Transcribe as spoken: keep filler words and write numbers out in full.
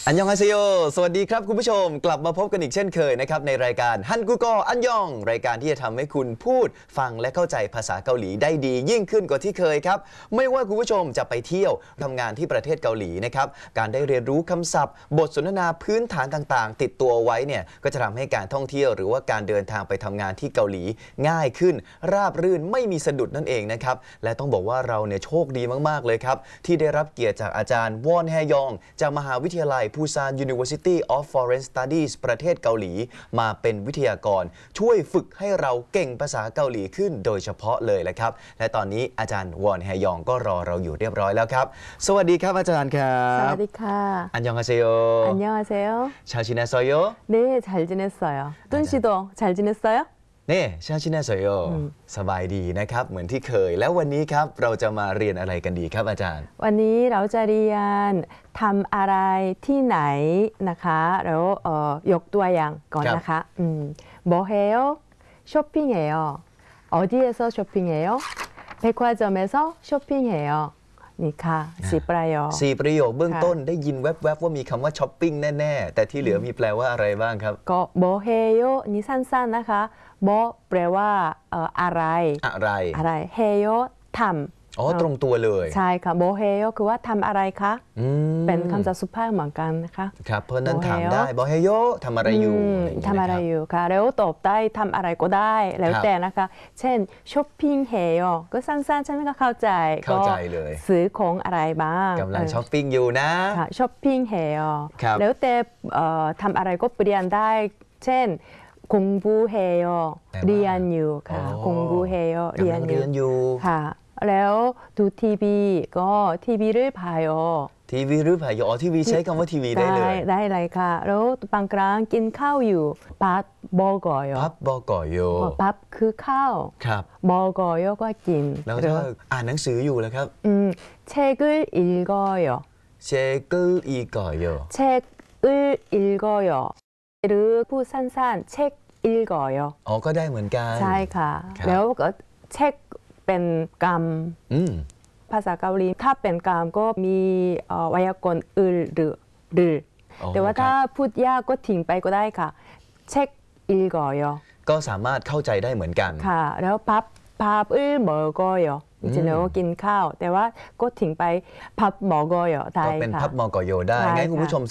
อันยองฮาเซโยสวัสดีครับคุณผู้ชมกลับมาพบกันอีกเช่นเคยนะครับในรายการฮันกูกออันยองรายการที่จะทำให้คุณพูดฟังและเข้าใจภาษาเกาหลีได้ดียิ่งขึ้นกว่าที่เคยครับไม่ว่าคุณผู้ชมจะไปเที่ยวทำงานที่ประเทศเกาหลีนะครับการได้เรียนรู้คำศัพท์บทสนทนาพื้นฐานต่างๆติดตัวไว้เนี่ยก็จะทำให้การท่องเที่ยวหรือว่าการเดินทางไปทำงานที่เกาหลีง่ายขึ้นราบรื่นไม่มีสะดุดนั่นเองนะครับและต้องบอกว่าเราเนี่ยโชคดีมากๆเลยครับที่ได้รับเกียรติจากอาจารย์วอนแฮยองจากมหาวิทยาลัยปูซาน University of Foreign Studies ประเทศเกาหลีมาเป็นวิทยากรช่วยฝึกให้เราเก่งภาษาเกาหลีขึ้นโดยเฉพาะเลยแหละครับและตอนนี้อาจารย์วอนแฮยองก็รอเราอยู่เรียบร้อยแล้วครับสวัสดีครับอาจารย์ครับสวัสดีค่ะอันยองฮาเซโยอันยองฮาเซโย 잘 지냈어요? 네, 잘 지냈어요. 뚠 씨도 잘 지냈어요? เน่ชาชินาเซโยสบายดีนะครับเหมือนที่เคยแล้ววันนี้ครับเราจะมาเรียนอะไรกันดีครับอาจารย์วันนี้เราจะเรียนทำอะไรที่ไหนนะคะแล้วเอ่อยกตัวอย่างก่อนนะคะอืม뭐해요? 쇼핑해요. 어디에서 쇼핑해요? 백화점에서 쇼핑해요. นี่ค่ะสี่ประโยคสี่ประโยคเบื้องต้นได้ยินแวบๆว่ามีคำว่าช้อปปิ้งแน่ๆแต่ที่เหลือมีแปลว่าอะไรบ้างครับก็뭐해요นี่สั้นๆนะคะบ่แปลว่าเอ่ออะไรอะไรอะไร해요ทำอ๋อตรงตัวเลยใช่ค่ะ뭐해요คือว่าทำอะไรคะเป็นคำศัพท์สุภาพเหมือนกันนะคะครับเพราะนั้นถามได้뭐해요ทำอะไรอยู่ทำอะไรอยู่ค่ะแล้วตอบได้ทำอะไรก็ได้แล้วแต่นะคะเช่นช้อปปิ้ง해요ก็สั้นๆฉันก็เข้าใจเข้าใจเลยซื้อของอะไรบ้างกำลังช้อปปิ้งอยู่นะค่ะช้อปปิ้ง해요แล้วแต่ทำอะไรก็เปลี่ยนได้เช่น공부해요เรียนอยู่ค่ะ공부해요เรียนอยู่ค่ะแล้วดูทีวีก็ทีวีหรือพายทีวีหรือพายอ๋อทีวีใช้คำว่าทีวีได้เลยได้เลยค่ะแล้วบางครั้งกินข้าวอยู่พับบอกอยพับบอกอยพับคือข้าวครับบอกอยก็กินแล้วถ้าอ่านหนังสืออยู่แล้วครับอืม책을읽어요 책을읽어요 책을읽어요หรือพูดสั้นๆเช็คอิลกอยอ๋อก็ได้เหมือนกันใช่ค่ะแล้วก็เช็คเป็นกรรมภาษาเกาหลีถ้าเป็นกรรมก็มีไวยากรณ์อึลหรือหรือแต่ว่าถ้าพูดยากก็ทิ้งไปก็ได้ค่ะเช็คอิลกอยก็สามารถเข้าใจได้เหมือนกันค่ะแล้วพับพับอึลหมอกอยจริงๆแล้วกินข้าวแต่ว่าก็ทิ้งไปพับหมอกอยได้ก็เป็นพับหมอกอยได้งั้นคุณผู้ชม